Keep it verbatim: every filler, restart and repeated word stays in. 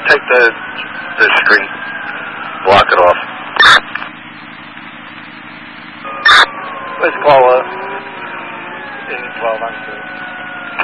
take the the screen, block it off. Let's call uh, in twelve on two.